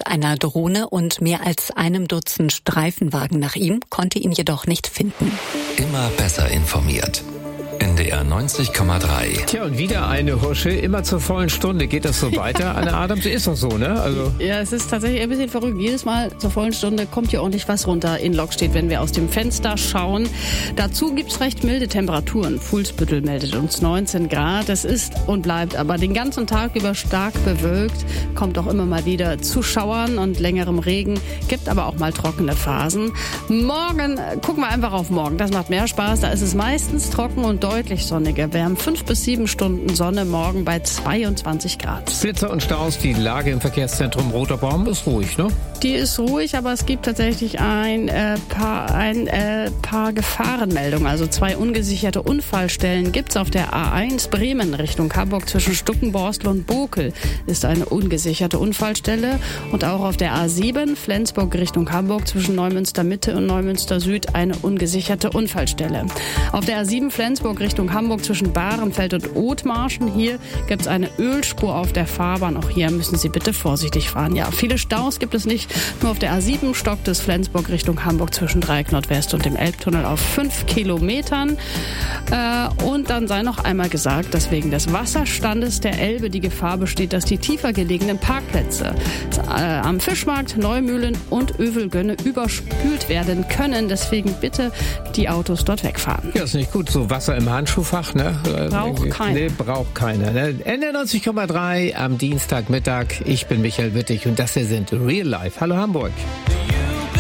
mit einer Drohne und mehr als einem Dutzend Streifenwagen nach ihm, konnte ihn jedoch nicht finden. Immer besser informiert. NDR 90,3. Tja, und wieder eine Husche, immer zur vollen Stunde. Geht das so weiter? Anne Adams, ist doch so, ne? Also ja, es ist tatsächlich ein bisschen verrückt. Jedes Mal zur vollen Stunde kommt hier ordentlich was runter in Lokstedt, wenn wir aus dem Fenster schauen. Dazu gibt's recht milde Temperaturen. Fuhlsbüttel meldet uns 19 Grad. Es ist und bleibt aber den ganzen Tag über stark bewölkt. Kommt auch immer mal wieder zu Schauern und längerem Regen. Gibt aber auch mal trockene Phasen. Morgen, gucken wir einfach auf morgen. Das macht mehr Spaß. Da ist es meistens trocken und deutlich sonniger. Wir haben 5 bis 7 Stunden Sonne, morgen bei 22 Grad. Blitzer und Staus, die Lage im Verkehrszentrum Roter Baum ist ruhig, ne? Die ist ruhig, aber es gibt tatsächlich ein paar Gefahrenmeldungen. Also 2 ungesicherte Unfallstellen gibt's auf der A1 Bremen Richtung Hamburg zwischen Stuckenborstel und Bokel ist eine ungesicherte Unfallstelle. Und auch auf der A7 Flensburg Richtung Hamburg zwischen Neumünster Mitte und Neumünster Süd eine ungesicherte Unfallstelle. Auf der A7 Flensburg Richtung Hamburg zwischen Bahrenfeld und Othmarschen. Hier gibt es eine Ölspur auf der Fahrbahn. Auch hier müssen Sie bitte vorsichtig fahren. Ja, viele Staus gibt es nicht. Nur auf der A7 stockt es Flensburg Richtung Hamburg zwischen Dreieck Nordwest und dem Elbtunnel auf 5 Kilometern. Und dann sei noch einmal gesagt, dass wegen des Wasserstandes der Elbe die Gefahr besteht, dass die tiefer gelegenen Parkplätze am Fischmarkt, Neumühlen und Övelgönne überspült werden können. Deswegen bitte die Autos dort wegfahren. Ja, ist nicht gut. So Wasser im Handschuhfach, ne? Braucht keiner. Nee, braucht keiner. Ne? NDR 90,3 am Dienstagmittag. Ich bin Michael Wittig und das hier sind Real Life. Hallo Hamburg.